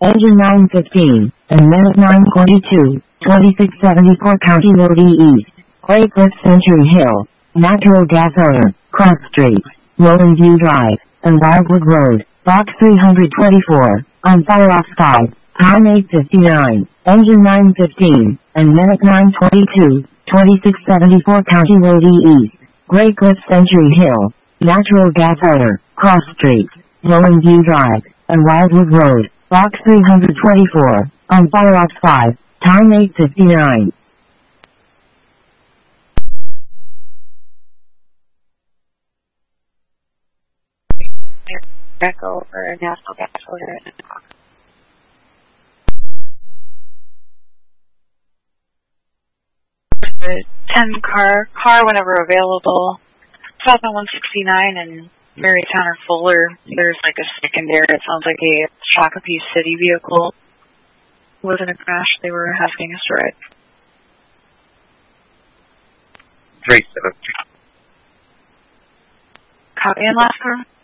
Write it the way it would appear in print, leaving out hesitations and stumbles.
Engine 915, and Medic 922, 2674 County Road E East, Clay Cliff Century Hill, Natural Gas Owner, Cross Street, Rolling View Drive, and Wildwood Road, Box 324, on fire off 5, time 8:59, Engine 915, and Medic 922, 2674 County Road E East, Clay Cliff Century Hill, Natural Gas Owner, Cross Street, Rolling View Drive, and Wildwood Road, Box 324, on fire off 5, time 8:59. Back over National Gas Order. The 10 car whenever available. South on 169 and Marytown or Fuller. There's like a secondary. It sounds like a Shakopee City vehicle was in a crash. They were asking us to ride. 37. Copy and last car.